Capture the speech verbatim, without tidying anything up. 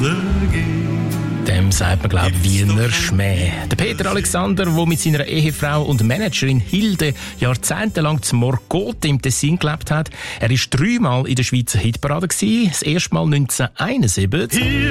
Dem sagt man, glaube ich, Wiener Schmäh. Der Peter Alexander, der mit seiner Ehefrau und Managerin Hilde jahrzehntelang zum Morgoth im Tessin gelebt hat. Er war dreimal in der Schweizer Hitparade. Das erste Mal neunzehnhunderteinundsiebzig.